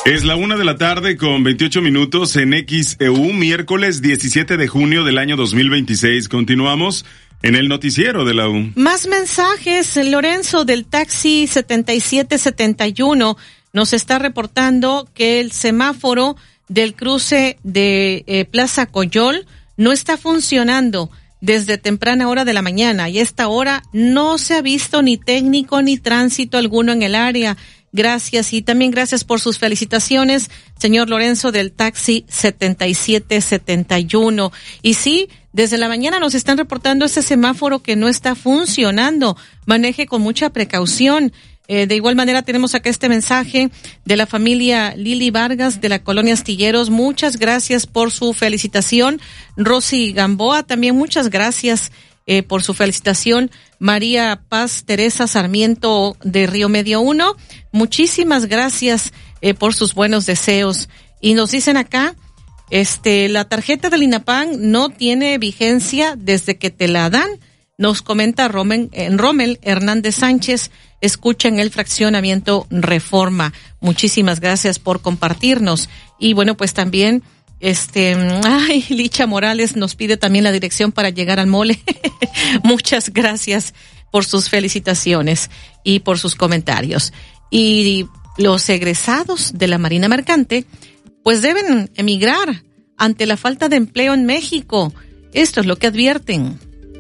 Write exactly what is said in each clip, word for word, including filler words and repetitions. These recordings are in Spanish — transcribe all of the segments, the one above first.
Es la una de la tarde con veintiocho minutos en X E U, miércoles diecisiete de junio del año dos mil veintiséis. Continuamos en el noticiero de la U. Más mensajes. Lorenzo del taxi setenta y siete setenta y uno nos está reportando que el semáforo del cruce de eh, Plaza Coyol no está funcionando desde temprana hora de la mañana y a esta hora no se ha visto ni técnico ni tránsito alguno en el área. Gracias y también gracias por sus felicitaciones, señor Lorenzo del taxi setenta y siete setenta y uno. Y sí, desde la mañana nos están reportando ese semáforo que no está funcionando. Maneje con mucha precaución. Eh, de igual manera tenemos acá este mensaje de la familia Lili Vargas de la colonia Astilleros. Muchas gracias por su felicitación. Rosy Gamboa, también muchas gracias eh, por su felicitación. María Paz Teresa Sarmiento de Río Medio uno, muchísimas gracias eh, por sus buenos deseos. Y nos dicen acá, este, la tarjeta del INAPAN no tiene vigencia desde que te la dan, nos comenta Romen, eh, Rommel Hernández Sánchez, escucha en el fraccionamiento Reforma. Muchísimas gracias por compartirnos. Y bueno, pues también Este, ay, Licha Morales nos pide también la dirección para llegar al mole. Muchas gracias por sus felicitaciones y por sus comentarios. Y los egresados de la Marina Mercante, pues deben emigrar ante la falta de empleo en México. Esto es lo que advierten.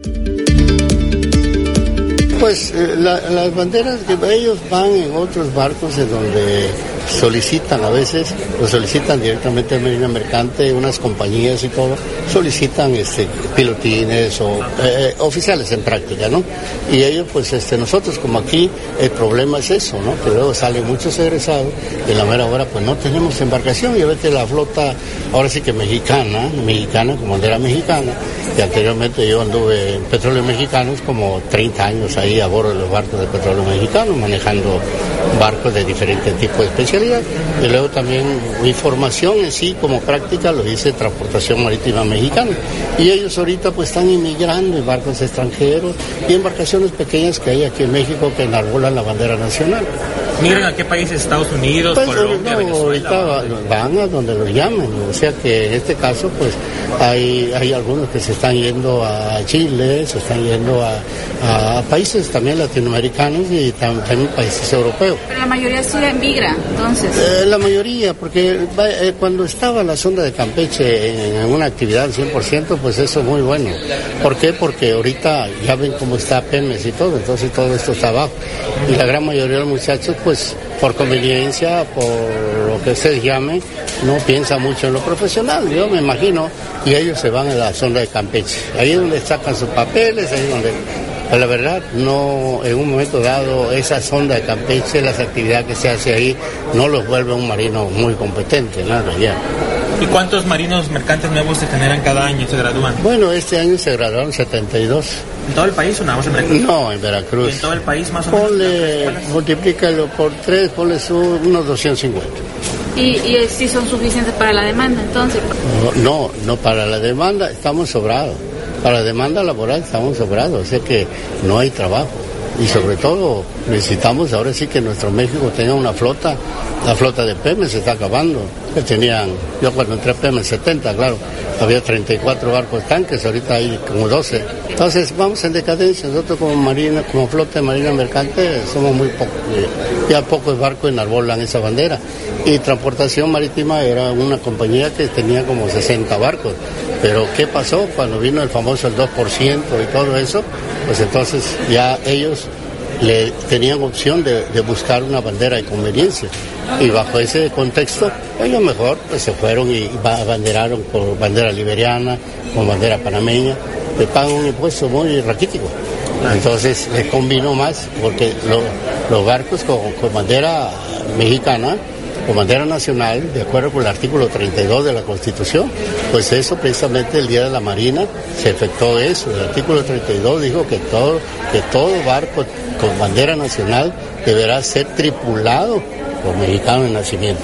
Pues eh, la, las banderas que ellos van en otros barcos en donde solicitan a veces, lo solicitan directamente a Marina Mercante, unas compañías y todo, solicitan este pilotines o eh, oficiales en práctica, ¿no? Y ellos, pues este nosotros como aquí, el problema es eso, ¿no? Que luego salen muchos egresados y en la mera hora pues no tenemos embarcación y a veces la flota, ahora sí que mexicana, mexicana, con bandera mexicana, y anteriormente yo anduve en Petróleos Mexicanos como treinta años ahí a bordo de los barcos de Petróleo Mexicano, manejando barcos de diferentes tipos de especialidad. Y luego también mi formación en sí como práctica lo hice Transportación Marítima Mexicana. Y ellos ahorita pues están inmigrando en barcos extranjeros y embarcaciones pequeñas que hay aquí en México que enarbolan la bandera nacional. ¿Miran a qué países? ¿Estados Unidos, pues, Colombia, no, Venezuela? Ahorita van a donde los llamen. O sea que en este caso pues hay, hay algunos que se están yendo a Chile, se están yendo a, a países también latinoamericanos y tam, también países europeos. Pero la mayoría sí emigra, entonces. Eh, la mayoría, porque eh, cuando estaba la sonda de Campeche en, en una actividad al cien por ciento, pues eso es muy bueno. ¿Por qué? Porque ahorita ya ven cómo está Pemex y todo, entonces todo esto está abajo. Y la gran mayoría de los muchachos, pues por conveniencia, por lo que ustedes llamen, no piensa mucho en lo profesional, yo me imagino, y ellos se van a la sonda de Campeche. Ahí es donde sacan sus papeles, ahí es donde... Pero la verdad, no, en un momento dado, esa sonda de Campeche, las actividades que se hace ahí, no los vuelve un marino muy competente, nada, ya. ¿Y cuántos marinos mercantes nuevos se generan cada año, se gradúan? Bueno, este año se graduaron setenta y dos. ¿En todo el país o nada más en Veracruz? No, en Veracruz. ¿Y en todo el país más o ponle, menos? Multiplícalo por tres, ponle su, unos doscientos cincuenta. ¿Y, y si son suficientes para la demanda, entonces? No, no, no para la demanda estamos sobrados. Para la demanda laboral estamos sobrados, o sea que no hay trabajo. Y sobre todo necesitamos ahora sí que nuestro México tenga una flota. La flota de Pemex se está acabando. Que tenían, yo cuando entré a Pemex setenta, claro, había treinta y cuatro barcos tanques, ahorita hay como doce. Entonces vamos en decadencia. Nosotros como marina, como flota de marina mercante somos muy pocos. Ya pocos barcos enarbolan esa bandera. Y Transportación Marítima era una compañía que tenía como sesenta barcos. Pero ¿qué pasó cuando vino el famoso el dos por ciento y todo eso? Pues entonces ya ellos le tenían opción de, de buscar una bandera de conveniencia. Y bajo ese contexto, ellos mejor pues se fueron y abanderaron por bandera liberiana, con bandera panameña, le pagan un impuesto muy raquítico. Entonces les convino más porque lo, los barcos con, con bandera mexicana, con bandera nacional, de acuerdo con el artículo treinta y dos de la Constitución, pues eso precisamente el Día de la Marina se efectuó eso. El artículo treinta y dos dijo que todo, que todo barco con bandera nacional deberá ser tripulado por mexicanos de nacimiento.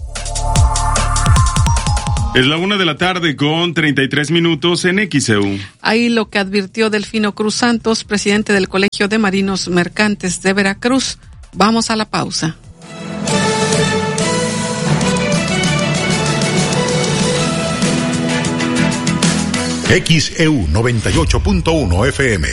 Es la una de la tarde con treinta y tres minutos en X E U. Ahí lo que advirtió Delfino Cruz Santos, presidente del Colegio de Marinos Mercantes de Veracruz. Vamos a la pausa. X E U noventa y ocho punto uno F M.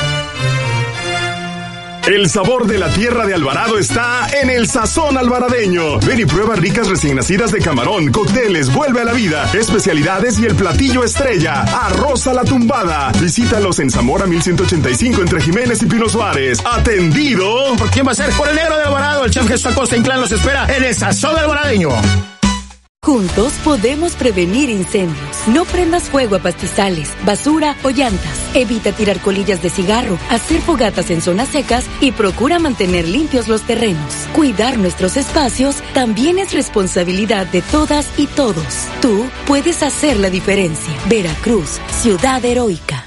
El sabor de la tierra de Alvarado está en el sazón alvaradeño. Ven y prueba ricas recién nacidas de camarón, cócteles, vuelve a la vida, especialidades y el platillo estrella, arroz a la tumbada. Visítalos en Zamora mil ciento ochenta y cinco entre Jiménez y Pino Suárez. Atendido. ¿Por quién va a ser? Por el negro de Alvarado. El chef Jesús Acosta Inclán los espera en el sazón alvaradeño. Juntos podemos prevenir incendios. No prendas fuego a pastizales, basura o llantas. Evita tirar colillas de cigarro, hacer fogatas en zonas secas y procura mantener limpios los terrenos. Cuidar nuestros espacios también es responsabilidad de todas y todos. Tú puedes hacer la diferencia. Veracruz, ciudad heroica.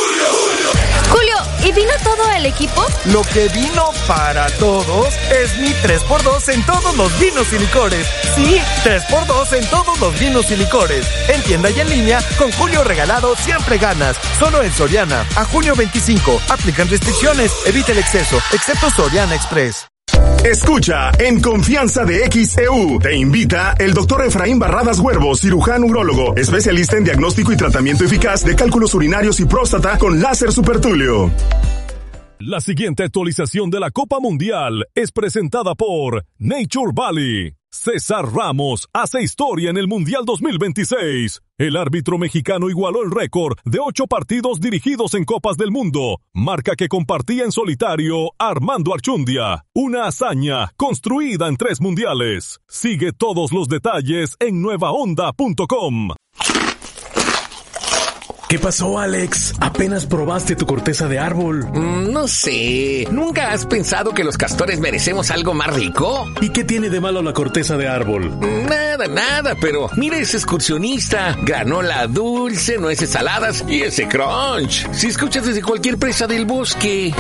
¿Y vino todo el equipo? Lo que vino para todos es mi tres por dos en todos los vinos y licores. Sí, tres por dos en todos los vinos y licores. En tienda y en línea, con Julio regalado siempre ganas. Solo en Soriana, a junio veinticinco. Aplican restricciones, evita el exceso, excepto Soriana Express. Escucha, en confianza de X E U, te invita el doctor Efraín Barradas Huervo, cirujano urólogo, especialista en diagnóstico y tratamiento eficaz de cálculos urinarios y próstata con láser supertulio. La siguiente actualización de la Copa Mundial es presentada por Nature Valley. César Ramos hace historia en el Mundial dos mil veintiséis. El árbitro mexicano igualó el récord de ocho partidos dirigidos en Copas del Mundo, marca que compartía en solitario Armando Archundia. Una hazaña construida en tres mundiales. Sigue todos los detalles en nueva onda punto com. ¿Qué pasó, Alex? Apenas probaste tu corteza de árbol. Mm, no sé. ¿Nunca has pensado que los castores merecemos algo más rico? ¿Y qué tiene de malo la corteza de árbol? Nada, nada, pero mira ese excursionista. Granola dulce, nueces saladas y ese crunch. Si escuchas desde cualquier presa del bosque.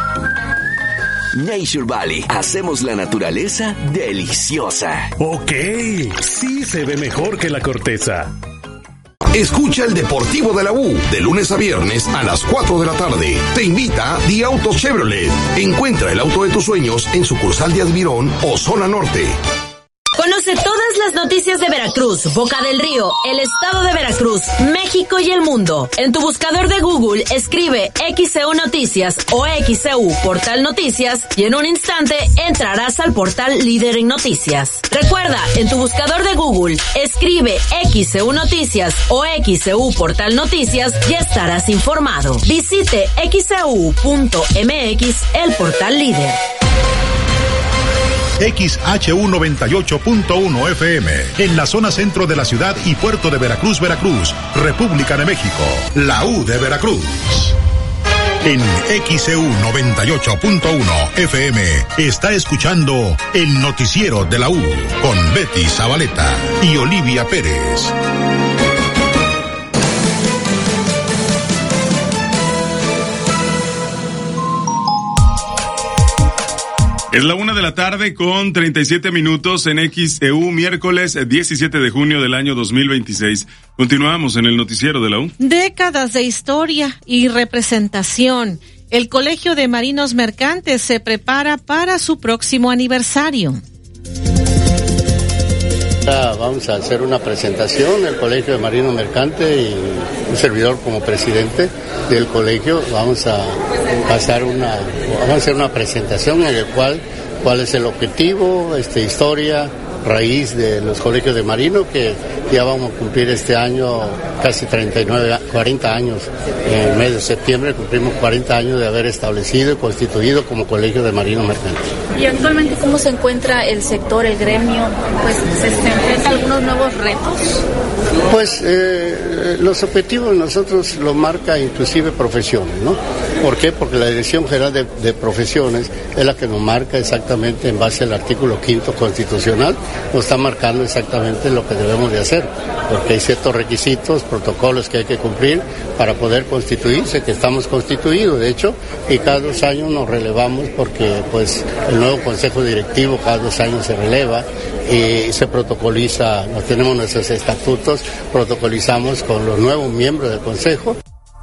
Nature Valley. Hacemos la naturaleza deliciosa. Ok, sí se ve mejor que la corteza. Escucha el Deportivo de la U de lunes a viernes a las cuatro de la tarde. Te invita The Auto Chevrolet. Encuentra el auto de tus sueños en sucursal de Admirón o Zona Norte. Conoce todas las noticias de Veracruz, Boca del Río, el estado de Veracruz, México y el mundo. En tu buscador de Google escribe X E U Noticias o X E U Portal Noticias y en un instante entrarás al portal líder en noticias. Recuerda, en tu buscador de Google escribe X E U Noticias o X E U Portal Noticias y estarás informado. Visite x e u punto m x, el portal líder. X H U noventa y ocho punto uno F M, en la zona centro de la ciudad y puerto de Veracruz, Veracruz, República de México, la U de Veracruz. En X E U noventa y ocho punto uno F M está escuchando el noticiero de la U con Betty Zabaleta y Olivia Pérez. Es la una de la tarde con treinta y siete minutos en X E U, miércoles diecisiete de junio del año dos mil veintiséis. Continuamos en el noticiero de la U. Décadas de historia y representación. El Colegio de Marinos Mercantes se prepara para su próximo aniversario. Vamos a hacer una presentación, el Colegio de Marinos Mercantes y un servidor como presidente del colegio. Vamos a pasar una, vamos a hacer una presentación en la cual, cuál es el objetivo, este, historia, raíz de los colegios de marinos, que ya vamos a cumplir este año casi treinta y nueve, cuarenta años. En el mes de septiembre cumplimos cuarenta años de haber establecido y constituido como Colegio de Marinos Mercantes. ¿Y actualmente cómo se encuentra el sector, el gremio? Pues se enfrenta a algunos nuevos retos. Pues eh, los objetivos nosotros lo marca inclusive profesiones, ¿no? ¿Por qué? Porque la Dirección General de, de Profesiones es la que nos marca exactamente en base al artículo quinto constitucional, nos está marcando exactamente lo que debemos de hacer, porque hay ciertos requisitos, protocolos que hay que cumplir para poder constituirse, que estamos constituidos, de hecho, y cada dos años nos relevamos porque pues el nuevo Consejo Directivo cada dos años se releva y se protocoliza, nos tenemos nuestros estatutos, protocolizamos con los nuevos miembros del Consejo.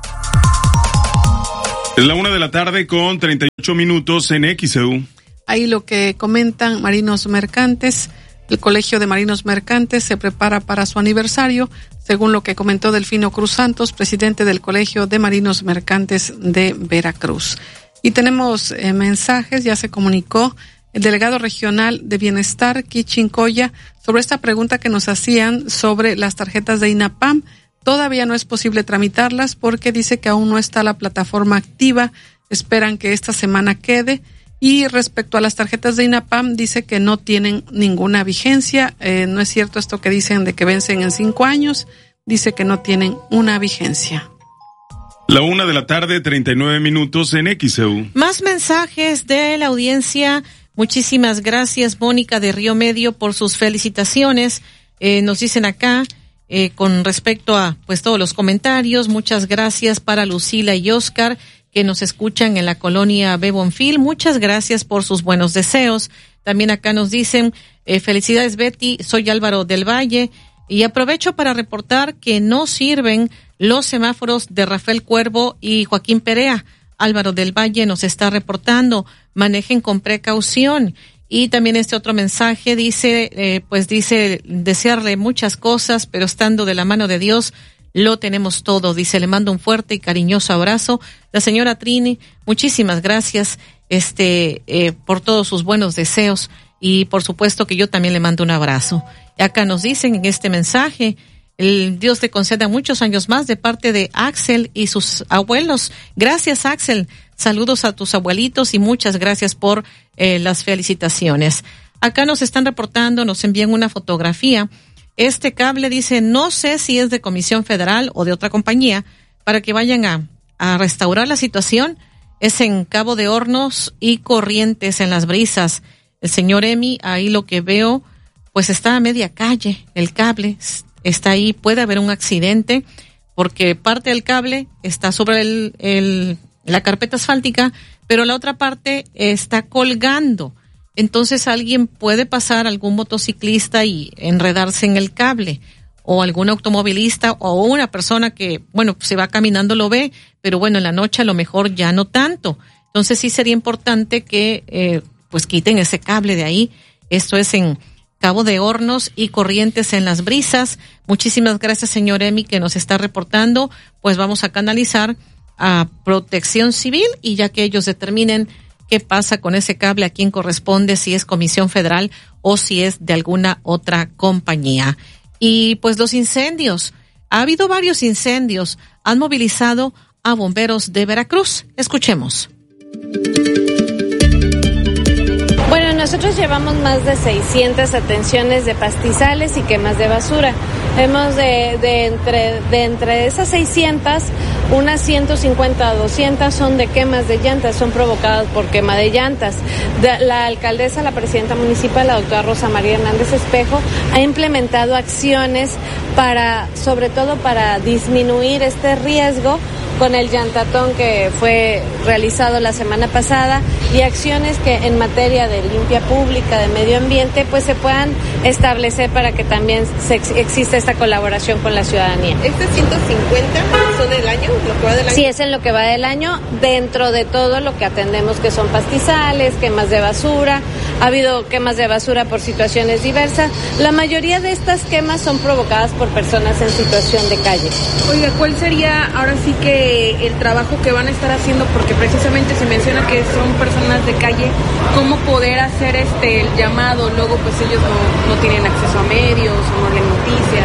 Es la una de la tarde con treinta y ocho minutos en X E U. Ahí lo que comentan Marinos Mercantes, El Colegio de Marinos Mercantes se prepara para su aniversario, según lo que comentó Delfino Cruz Santos, presidente del Colegio de Marinos Mercantes de Veracruz. Y tenemos eh, mensajes, ya se comunicó el delegado regional de Bienestar, Kichincoya, sobre esta pregunta que nos hacían sobre las tarjetas de INAPAM. Todavía no es posible tramitarlas porque dice que aún no está la plataforma activa, esperan que esta semana quede. Y respecto a las tarjetas de INAPAM, dice que no tienen ninguna vigencia, eh, no es cierto esto que dicen de que vencen en cinco años, dice que no tienen una vigencia. La una de la tarde, treinta y nueve minutos en X E U. Más mensajes de la audiencia. Muchísimas gracias, Mónica de Río Medio, por sus felicitaciones. Eh, nos dicen acá, eh, con respecto a pues todos los comentarios, muchas gracias para Lucila y Oscar, que nos escuchan en la colonia Bebonfil. Muchas gracias por sus buenos deseos. También acá nos dicen, eh, felicidades Betty, soy Álvaro del Valle, y aprovecho para reportar que no sirven los semáforos de Rafael Cuervo y Joaquín Perea. Álvaro del Valle nos está reportando, manejen con precaución. Y también este otro mensaje dice, eh, pues dice, desearle muchas cosas, pero estando de la mano de Dios, lo tenemos todo. Dice, le mando un fuerte y cariñoso abrazo. La señora Trini, muchísimas gracias, este, eh, por todos sus buenos deseos. Y por supuesto que yo también le mando un abrazo. Y acá nos dicen en este mensaje, el Dios te conceda muchos años más de parte de Axel y sus abuelos. Gracias, Axel. Saludos a tus abuelitos y muchas gracias por eh, las felicitaciones. Acá nos están reportando, nos envían una fotografía. Este cable dice, no sé si es de Comisión Federal o de otra compañía, para que vayan a, a restaurar la situación. Es en Cabo de Hornos y Corrientes, en Las Brisas. El señor Emi, ahí lo que veo, pues está a media calle, el cable está ahí, puede haber un accidente porque parte del cable está sobre el, el, la carpeta asfáltica, pero la otra parte está colgando. Entonces alguien puede pasar, algún motociclista, y enredarse en el cable, o algún automovilista o una persona que, bueno, se va caminando lo ve, pero bueno, en la noche a lo mejor ya no tanto. Entonces sí sería importante que eh, pues quiten ese cable de ahí. Esto es en Cabo de Hornos y Corrientes, en Las Brisas. Muchísimas gracias, señor Emi, que nos está reportando. Pues vamos a canalizar a Protección Civil, y ya que ellos determinen qué pasa con ese cable, a quién corresponde, si es Comisión Federal o si es de alguna otra compañía. Y pues los incendios, ha habido varios incendios, han movilizado a bomberos de Veracruz. Escuchemos. Bueno, nosotros llevamos más de seiscientas atenciones de pastizales y quemas de basura. Hemos de, de, entre, de entre esas seiscientas, unas ciento cincuenta a doscientas son de quemas de llantas, son provocadas por quema de llantas. De, la alcaldesa, la presidenta municipal, la doctora Rosa María Hernández Espejo, ha implementado acciones para, sobre todo para disminuir este riesgo, con el llantatón que fue realizado la semana pasada, y acciones que en materia de limpia pública, de medio ambiente, pues se puedan establecer para que también se ex- exista esta colaboración con la ciudadanía. ¿Estas ciento cincuenta son del año, lo que va del año? Sí, es en lo que va del año, dentro de todo lo que atendemos, que son pastizales, quemas de basura. Ha habido quemas de basura por situaciones diversas. La mayoría de estas quemas son provocadas por personas en situación de calle. Oiga, ¿cuál sería ahora sí que el trabajo que van a estar haciendo? Porque precisamente se menciona que son personas de calle. ¿Cómo poder hacer este el llamado? Luego pues ellos no, no tienen acceso a medios o no leen noticias.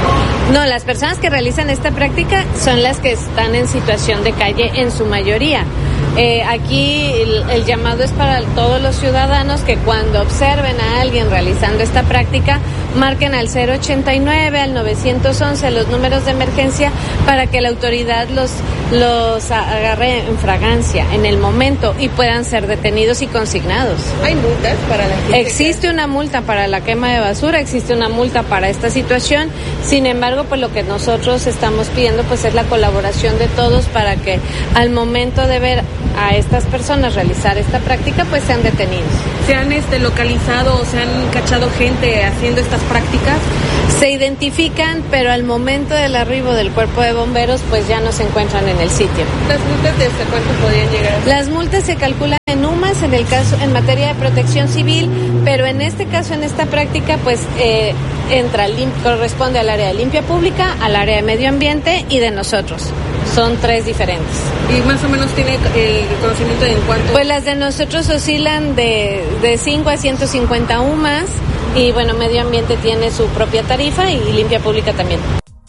No, las personas que realizan esta práctica son las que están en situación de calle en su mayoría. Eh, aquí el, el llamado es para todos los ciudadanos que cuando observen a alguien realizando esta práctica, marquen al cero ochenta y nueve, al novecientos once, los números de emergencia, para que la autoridad los, los agarre en fragancia en el momento y puedan ser detenidos y consignados. ¿Hay multas para la gente? Existe una multa para la quema de basura, existe una multa para esta situación. Sin embargo, pues lo que nosotros estamos pidiendo pues es la colaboración de todos para que al momento de ver a estas personas realizar esta práctica pues sean detenidos. ¿Se han este localizado o se han cachado gente haciendo estas prácticas? Se identifican, pero al momento del arribo del cuerpo de bomberos pues ya no se encuentran en el sitio. ¿Las multas de hasta cuánto podrían llegar? Las multas se calculan en U M A S diferentes en el caso, en materia de protección civil, pero en este caso, en esta práctica, pues eh, entra, lim- corresponde al área de limpia pública, al área de medio ambiente y de nosotros. Son tres diferentes. ¿Y más o menos tiene el conocimiento de en cuánto? Pues las de nosotros oscilan de, de cinco a ciento cincuenta U M A S y bueno, medio ambiente tiene su propia tarifa y limpia pública también.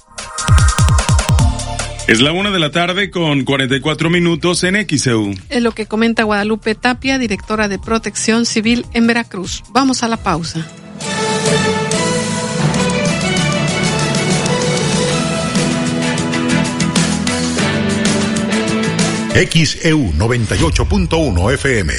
Es la una de la tarde con cuarenta y cuatro minutos en X E U. Es lo que comenta Guadalupe Tapia, directora de Protección Civil en Veracruz. Vamos a la pausa. X E U noventa y ocho punto uno F M.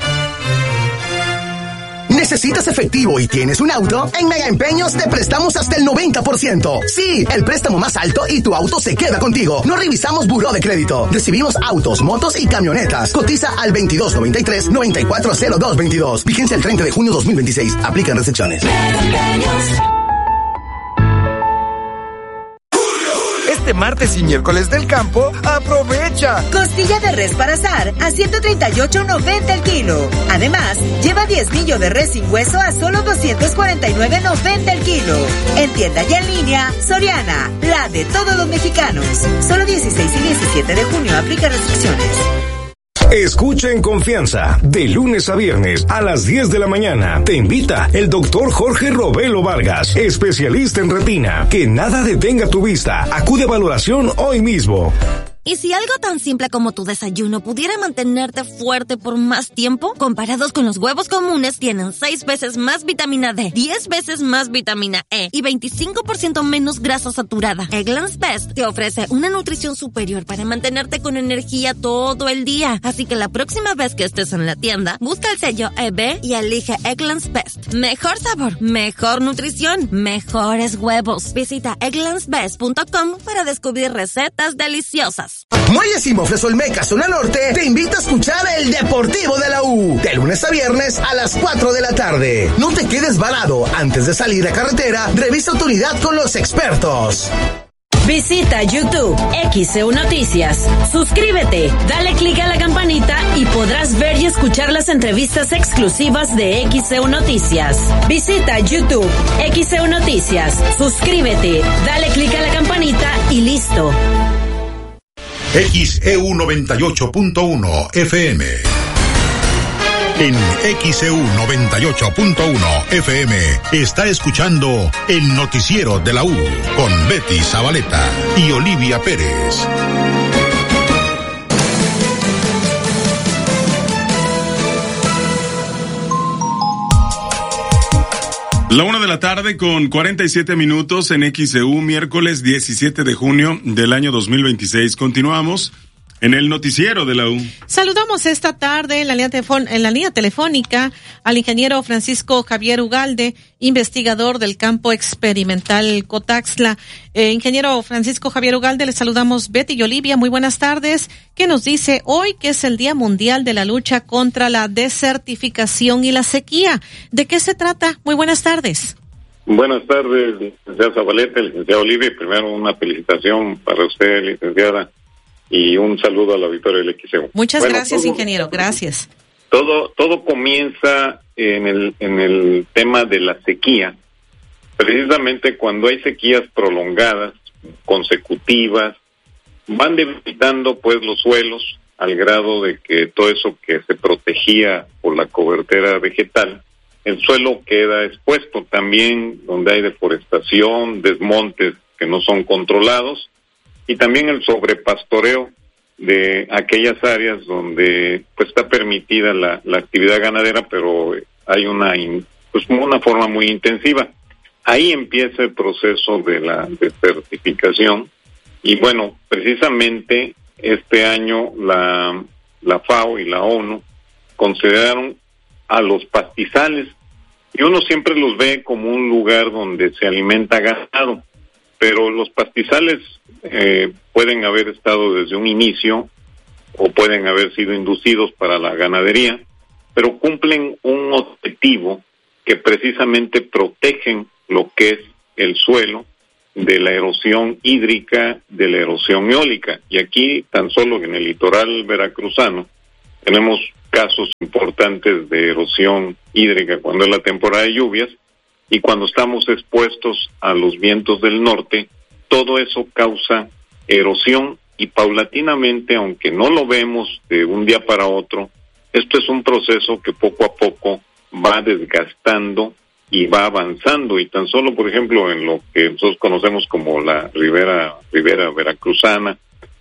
¿Necesitas efectivo y tienes un auto? En Mega Empeños te prestamos hasta el noventa por ciento. Sí, el préstamo más alto y tu auto se queda contigo. No revisamos buró de crédito. Recibimos autos, motos y camionetas. Cotiza al veintidós noventa y tres noventa y cuatro cero dos veintidós. Vigencia el treinta de junio dos mil veintiséis. Aplican restricciones. Este martes y miércoles del campo, aprovecha. Costilla de res para asar a ciento treinta y ocho noventa el kilo. Además, lleva diezmillo de res sin hueso a solo doscientos cuarenta y nueve noventa el kilo. En tienda y en línea, Soriana, la de todos los mexicanos. Solo dieciséis y diecisiete de junio, aplica restricciones. Escucha en confianza, de lunes a viernes a las diez de la mañana. Te invita el doctor Jorge Robelo Vargas, especialista en retina. Que nada detenga tu vista. Acude a valoración hoy mismo. ¿Y si algo tan simple como tu desayuno pudiera mantenerte fuerte por más tiempo? Comparados con los huevos comunes, tienen seis veces más vitamina D, diez veces más vitamina E y veinticinco por ciento menos grasa saturada. Eggland's Best te ofrece una nutrición superior para mantenerte con energía todo el día. Así que la próxima vez que estés en la tienda, busca el sello E B y elige Eggland's Best. Mejor sabor, mejor nutrición, mejores huevos. Visita egglands best punto com para descubrir recetas deliciosas. Muelles y Mofres Olmeca, zona norte, te invita a escuchar el Deportivo de la U. De lunes a viernes a las cuatro de la tarde. No te quedes varado. Antes de salir a carretera, revisa tu unidad con los expertos. Visita YouTube X E U Noticias. Suscríbete, dale clic a la campanita y podrás ver y escuchar las entrevistas exclusivas de X E U Noticias. Visita YouTube X E U Noticias. Suscríbete, dale clic a la campanita y listo. X E U noventa y ocho punto uno F M. En X E U noventa y ocho punto uno F M está escuchando el noticiero de la U con Betty Zabaleta y Olivia Pérez. La una de la tarde con cuarenta y siete minutos en X E U, miércoles diecisiete de junio del año dos mil veintiséis. Continuamos en el noticiero de la U. Saludamos esta tarde en la línea, telefon- en la línea telefónica al ingeniero Francisco Javier Ugalde, investigador del campo experimental Cotaxtla. Eh, ingeniero Francisco Javier Ugalde, le saludamos Betty y Olivia. Muy buenas tardes. ¿Qué nos dice hoy que es el Día Mundial de la Lucha contra la Desertificación y la Sequía? ¿De qué se trata? Muy buenas tardes. Buenas tardes, licenciada Zabaleta, licenciada Olivia. Primero una felicitación para usted, licenciada, y un saludo al auditorio del X E U. Muchas bueno, gracias, todo, ingeniero. Gracias. Todo todo comienza en el en el tema de la sequía. Precisamente cuando hay sequías prolongadas, consecutivas, van debilitando pues los suelos al grado de que todo eso que se protegía por la cobertura vegetal, el suelo queda expuesto. También donde hay deforestación, desmontes que no son controlados, y también el sobrepastoreo de aquellas áreas donde pues está permitida la, la actividad ganadera, pero hay una in, pues una forma muy intensiva. Ahí empieza el proceso de la desertificación, y bueno, precisamente este año la la FAO y la ONU consideraron a los pastizales, y uno siempre los ve como un lugar donde se alimenta ganado, pero los pastizales eh, pueden haber estado desde un inicio o pueden haber sido inducidos para la ganadería, pero cumplen un objetivo que precisamente protegen lo que es el suelo de la erosión hídrica, de la erosión eólica. Y aquí, tan solo en el litoral veracruzano, tenemos casos importantes de erosión hídrica cuando es la temporada de lluvias, y cuando estamos expuestos a los vientos del norte, todo eso causa erosión, y paulatinamente, aunque no lo vemos de un día para otro, esto es un proceso que poco a poco va desgastando y va avanzando, y tan solo, por ejemplo, en lo que nosotros conocemos como la ribera, ribera veracruzana,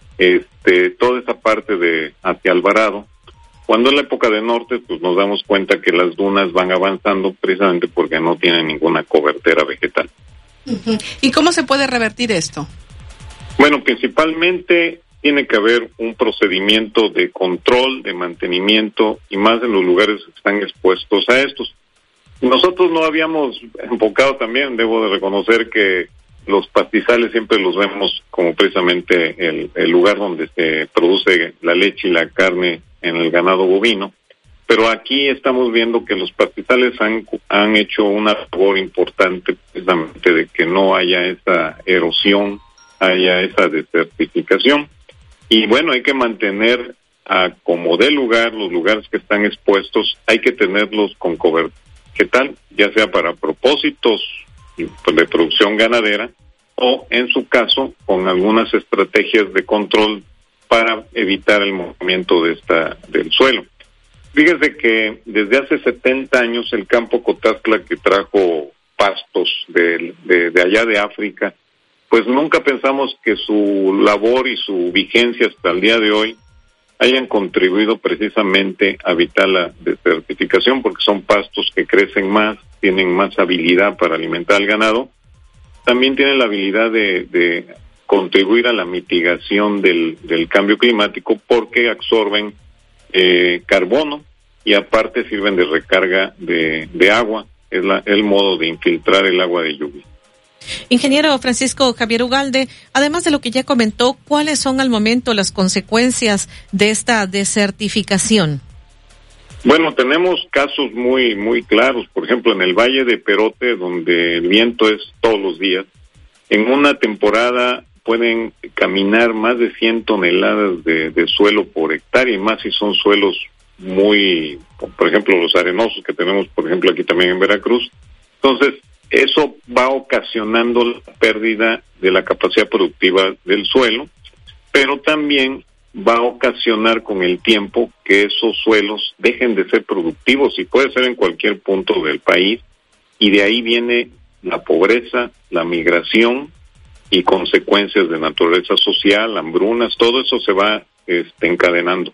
este, toda esa parte de hacia Alvarado, cuando es la época de norte, pues nos damos cuenta que las dunas van avanzando precisamente porque no tienen ninguna cobertura vegetal. Uh-huh. ¿Y cómo se puede revertir esto? Bueno, principalmente tiene que haber un procedimiento de control, de mantenimiento, y más en los lugares que están expuestos a estos. Nosotros no habíamos enfocado también, debo de reconocer que los pastizales siempre los vemos como precisamente el, el lugar donde se produce la leche y la carne en el ganado bovino, pero aquí estamos viendo que los pastizales han, han hecho una labor importante precisamente de que no haya esa erosión, haya esa desertificación, y bueno, hay que mantener a como dé lugar los lugares que están expuestos, hay que tenerlos con cobertura vegetal, ya sea para propósitos de producción ganadera o en su caso con algunas estrategias de control para evitar el movimiento de esta del suelo. Fíjese que desde hace setenta años el campo Cotaztla, que trajo pastos de, de, de allá de África, pues nunca pensamos que su labor y su vigencia hasta el día de hoy hayan contribuido precisamente a evitar la desertificación, porque son pastos que crecen más, tienen más habilidad para alimentar al ganado, también tienen la habilidad de, de contribuir a la mitigación del, del cambio climático porque absorben eh, carbono y aparte sirven de recarga de, de agua, es la, el modo de infiltrar el agua de lluvia. Ingeniero Francisco Javier Ugalde, además de lo que ya comentó, ¿cuáles son al momento las consecuencias de esta desertificación? Bueno, tenemos casos muy muy claros, por ejemplo, en el Valle de Perote, donde el viento es todos los días, en una temporada pueden caminar más de cien toneladas de, de suelo por hectárea, y más si son suelos muy, por ejemplo, los arenosos que tenemos, por ejemplo, aquí también en Veracruz. Entonces, eso va ocasionando la pérdida de la capacidad productiva del suelo, pero también va a ocasionar con el tiempo que esos suelos dejen de ser productivos, y puede ser en cualquier punto del país, y de ahí viene la pobreza, la migración y consecuencias de naturaleza social, hambrunas, todo eso se va este, encadenando.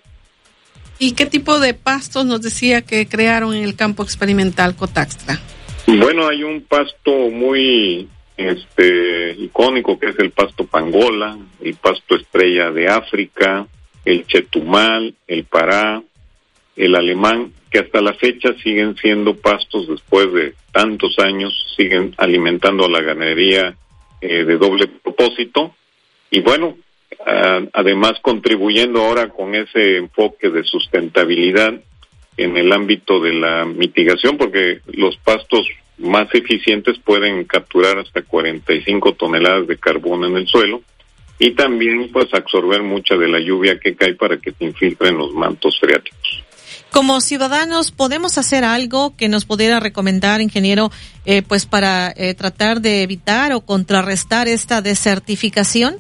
¿Y qué tipo de pastos nos decía que crearon en el campo experimental Cotaztla? Bueno, hay un pasto muy este icónico que es el pasto pangola, el pasto estrella de África, el chetumal, el pará, el alemán, que hasta la fecha siguen siendo pastos después de tantos años, siguen alimentando a la ganadería eh, de doble propósito, y bueno, a, además contribuyendo ahora con ese enfoque de sustentabilidad en el ámbito de la mitigación, porque los pastos más eficientes pueden capturar hasta cuarenta y cinco toneladas de carbono en el suelo, y también pues absorber mucha de la lluvia que cae para que se infiltren los mantos freáticos. Como ciudadanos, ¿podemos hacer algo que nos pudiera recomendar, ingeniero, eh, pues para eh, tratar de evitar o contrarrestar esta desertificación?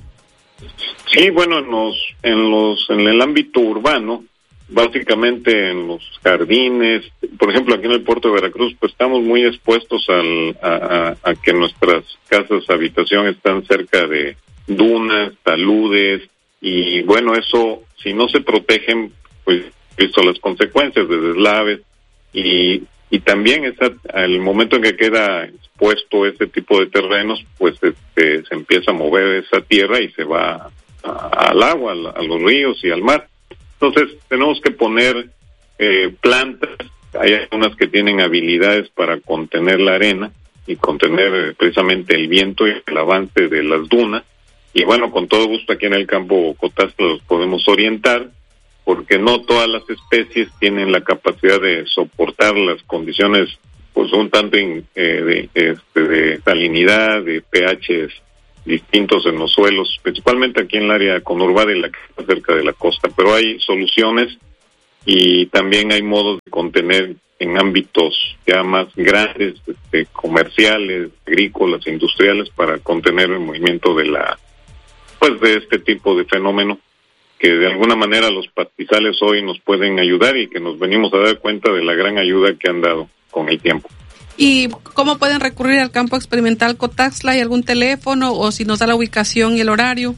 Sí, bueno, en los, en los, en el ámbito urbano, básicamente en los jardines, por ejemplo aquí en el puerto de Veracruz, pues estamos muy expuestos al, a, a, a que nuestras casas habitación están cerca de dunas, taludes, y bueno, eso si no se protegen, pues visto las consecuencias de deslaves, y, y también esa, al momento en que queda expuesto ese tipo de terrenos, pues este, se empieza a mover esa tierra y se va a, al agua, a, a los ríos y al mar. Entonces, tenemos que poner eh, plantas, hay algunas que tienen habilidades para contener la arena y contener eh, precisamente el viento y el avance de las dunas, y bueno, con todo gusto aquí en el campo Cotaztla los podemos orientar, porque no todas las especies tienen la capacidad de soportar las condiciones, pues un tanto in, eh, de, este, de salinidad, de pHs distintos en los suelos, principalmente aquí en el área conurbada y la que está cerca de la costa, pero hay soluciones y también hay modos de contener en ámbitos ya más grandes, este, comerciales, agrícolas, industriales, para contener el movimiento de la, pues de este tipo de fenómeno, que de alguna manera los pastizales hoy nos pueden ayudar y que nos venimos a dar cuenta de la gran ayuda que han dado con el tiempo. ¿Y cómo pueden recurrir al campo experimental Cotaxtla? ¿Hay algún teléfono o si nos da la ubicación y el horario?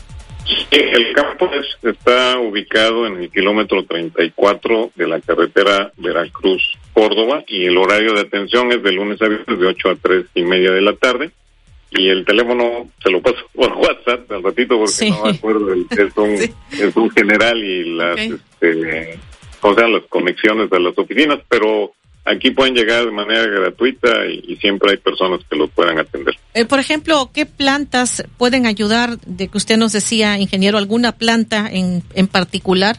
El campo es, está ubicado en el kilómetro treinta y cuatro de la carretera Veracruz-Córdoba, y el horario de atención es de lunes a viernes de ocho a tres y media de la tarde, y el teléfono se lo paso por WhatsApp al ratito porque sí. no me acuerdo, el, es, un, sí. es un general y las, okay. este, o sea, las conexiones a las oficinas, pero aquí pueden llegar de manera gratuita y, y siempre hay personas que los puedan atender. Eh, por ejemplo, ¿qué plantas pueden ayudar? De que usted nos decía, ingeniero, ¿alguna planta en, en particular?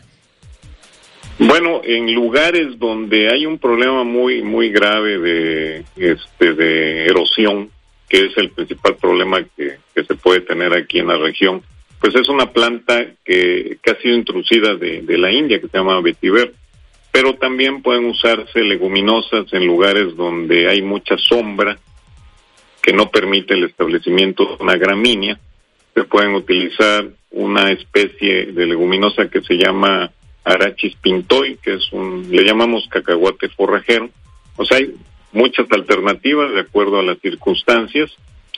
Bueno, en lugares donde hay un problema muy muy grave de este de erosión, que es el principal problema que, que se puede tener aquí en la región, pues es una planta que, que ha sido introducida de, de la India, que se llama vetiver. Pero también pueden usarse leguminosas en lugares donde hay mucha sombra que no permite el establecimiento de una gramínea. Se pueden utilizar una especie de leguminosa que se llama Arachis pintoi, que es un, le llamamos cacahuate forrajero. O sea, hay muchas alternativas de acuerdo a las circunstancias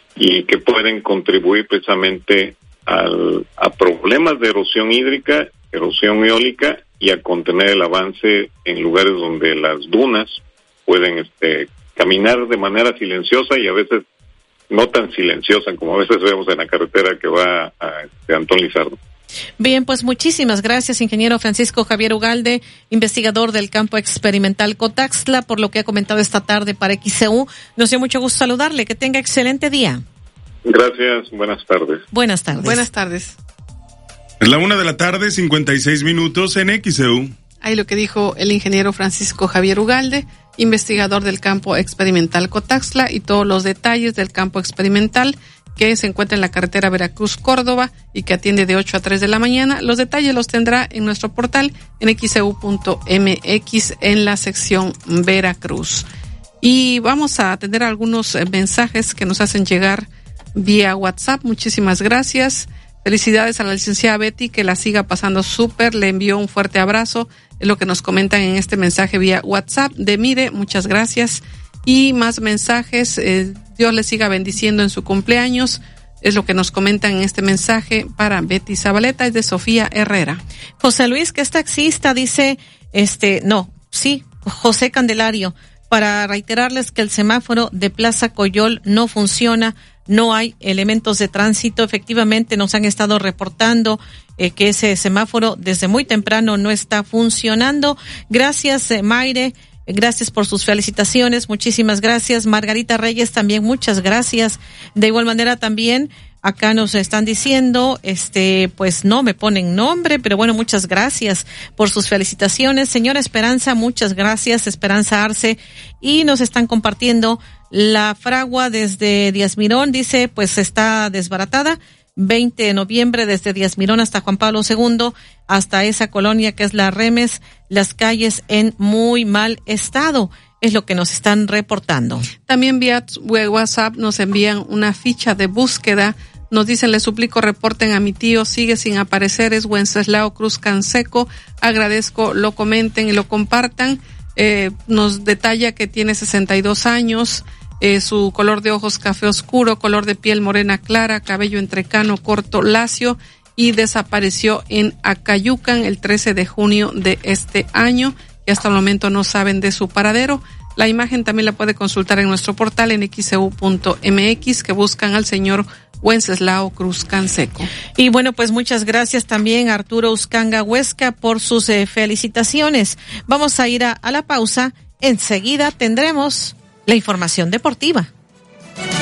y que pueden contribuir precisamente al, a problemas de erosión hídrica, erosión eólica, y a contener el avance en lugares donde las dunas pueden este caminar de manera silenciosa y a veces no tan silenciosa como a veces vemos en la carretera que va a este, Antón Lizardo. Bien, pues muchísimas gracias, ingeniero Francisco Javier Ugalde, investigador del campo experimental Cotaxtla, por lo que ha comentado esta tarde para X C U. Nos dio mucho gusto saludarle. Que tenga excelente día. Gracias, buenas tardes. Buenas tardes. Buenas tardes. Es la una de la tarde, cincuenta y seis minutos en X C U. Ahí lo que dijo el ingeniero Francisco Javier Ugalde, investigador del campo experimental Cotaxtla, y todos los detalles del campo experimental que se encuentra en la carretera Veracruz-Córdoba y que atiende de ocho a tres de la mañana. Los detalles los tendrá en nuestro portal en x c u punto m x en la sección Veracruz. Y vamos a atender algunos mensajes que nos hacen llegar vía WhatsApp. Muchísimas gracias. Felicidades a la licenciada Betty, que la siga pasando súper, le envió un fuerte abrazo, es lo que nos comentan en este mensaje vía WhatsApp de Mire, muchas gracias. Y más mensajes, eh, Dios le siga bendiciendo en su cumpleaños, es lo que nos comentan en este mensaje para Betty Zabaleta, es de Sofía Herrera. José Luis, que es taxista, dice, este, no, sí, José Candelario, para reiterarles que el semáforo de Plaza Coyol no funciona. No hay elementos de tránsito. Efectivamente, nos han estado reportando eh, que ese semáforo desde muy temprano no está funcionando. Gracias, eh, Mayre. Gracias por sus felicitaciones. Muchísimas gracias. Margarita Reyes, también muchas gracias. De igual manera, también acá nos están diciendo, este, pues no me ponen nombre, pero bueno, muchas gracias por sus felicitaciones. Señora Esperanza, muchas gracias. Esperanza Arce. Y nos están compartiendo la fragua desde Díaz Mirón, dice, pues está desbaratada. veinte de noviembre, desde Díaz Mirón hasta Juan Pablo segundo, hasta esa colonia que es la Remes, las calles en muy mal estado. Es lo que nos están reportando. También vía WhatsApp nos envían una ficha de búsqueda. Nos dicen, le suplico reporten a mi tío, sigue sin aparecer, es Wenceslao Cruz Canseco. Agradezco, lo comenten y lo compartan. Eh, nos detalla que tiene sesenta y dos años, eh, su color de ojos café oscuro, color de piel morena clara, cabello entrecano, corto, lacio, y desapareció en Acayucan el trece de junio de este año, y hasta el momento no saben de su paradero. La imagen también la puede consultar en nuestro portal en x c u punto m x, que buscan al señor Wenceslao Cruz Canseco. Y bueno, pues muchas gracias también a Arturo Uscanga Huesca por sus eh, felicitaciones. Vamos a ir a, a la pausa. Enseguida tendremos la información deportiva.